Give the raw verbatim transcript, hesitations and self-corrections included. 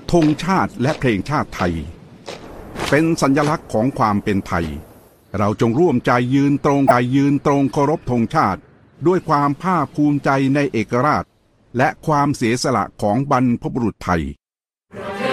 ธงชาติและเพลงชาติไทยเป็นสัญลักษณ์ของความเป็นไทยเราจงร่วมใจยืนตรงใจยืนตรงเคารพธงชาติด้วยความภาคภูมิใจในเอกราชและความเสียสละของบรรพบุรุษไทย